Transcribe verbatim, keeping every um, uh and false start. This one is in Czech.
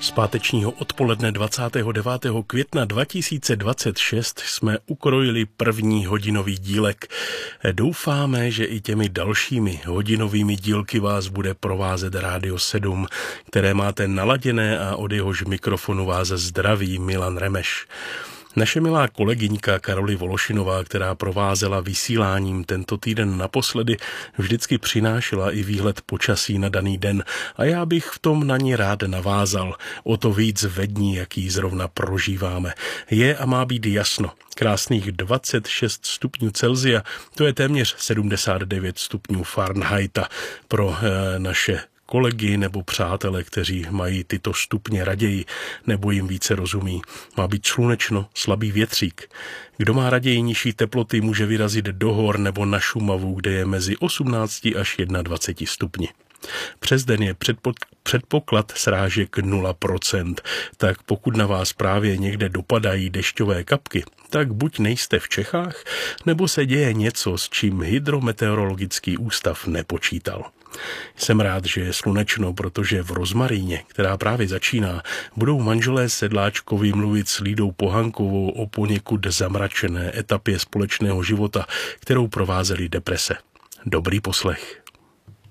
Z pátečního odpoledne dvacátého devátého května dva tisíce dvacet šest jsme ukrojili první hodinový dílek. Doufáme, že i těmi dalšími hodinovými dílky vás bude provázet Rádio sedm, které máte naladěné a od jehož mikrofonu vás zdraví Milan Remeš. Naše milá kolegyňka Karoli Vološinová, která provázela vysíláním tento týden naposledy, vždycky přinášela i výhled počasí na daný den a já bych v tom na ní rád navázal. O to víc ve dní, jaký zrovna prožíváme. Je a má být jasno. Krásných dvacet šest stupňů Celsia, to je téměř sedmdesát devět stupňů Fahrenheita pro e, naše kolegy nebo přátele, kteří mají tyto stupně raději nebo jim více rozumí. Má být slunečno, slabý větřík. Kdo má raději nižší teploty, může vyrazit do hor nebo na Šumavu, kde je mezi osmnácti až dvaceti jedním stupni. Přes den je předpo, předpoklad srážek nula procent, tak pokud na vás právě někde dopadají dešťové kapky, tak buď nejste v Čechách, nebo se děje něco, s čím hydrometeorologický ústav nepočítal. Jsem rád, že je slunečno, protože v Rozmaríně, která právě začíná, budou manželé Sedláčkovi mluvit s Lídou Pohankovou o poněkud zamračené etapě společného života, kterou provázely deprese. Dobrý poslech.